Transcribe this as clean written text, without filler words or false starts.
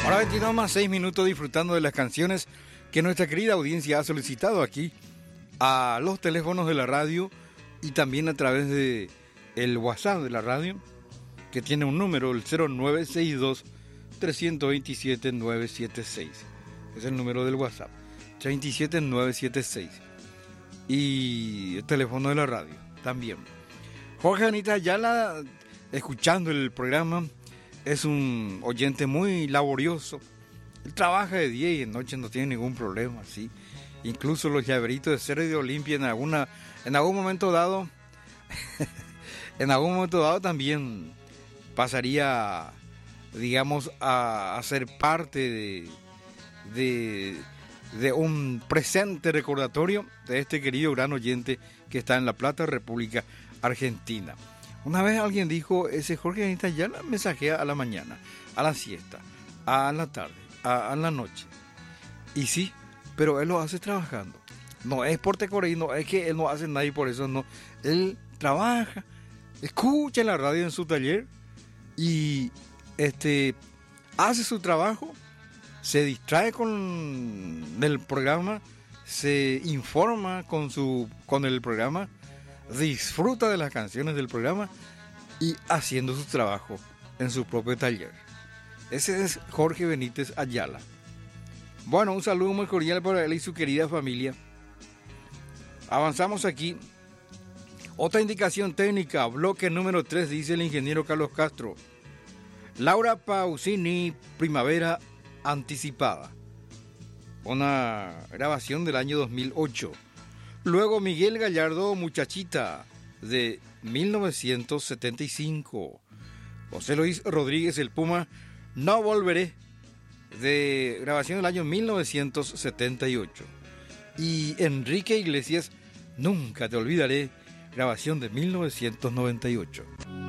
Ahora 22 más 6 minutos disfrutando de las canciones que nuestra querida audiencia ha solicitado aquí a los teléfonos de la radio y también a través de el WhatsApp de la radio, que tiene un número, el 0962-327-976. Es el número del WhatsApp, 37976. Y el teléfono de la radio también. Jorge Anita Ayala, escuchando el programa, es un oyente muy laborioso. Él trabaja de día y de noche, no tiene ningún problema, ¿sí? Incluso los llaveritos de Cerro de Olimpia en algún momento dado, en algún momento dado también pasaría, digamos, a ser parte de un presente recordatorio de este querido gran oyente que está en La Plata, República Argentina. Una vez alguien dijo, ese Jorge Anita ya mensajea a la mañana, a la siesta, a la tarde, a la noche. Y sí, pero él lo hace trabajando. No es por tecoreí, no es que él no hace nada y por eso no. Él trabaja, escucha la radio en su taller y hace su trabajo, se distrae con el programa, se informa con el programa, disfruta de las canciones del programa y haciendo su trabajo en su propio taller. Ese es Jorge Benítez Ayala. Bueno, un saludo muy cordial para él y su querida familia. Avanzamos aquí. Otra indicación técnica, bloque número 3, dice el ingeniero Carlos Castro. Laura Pausini, Primavera Anticipada. Una grabación del año 2008. Luego Miguel Gallardo, Muchachita, de 1975. José Luis Rodríguez, el Puma, No Volveré, de grabación del año 1978. Y Enrique Iglesias, Nunca Te Olvidaré, grabación de 1998.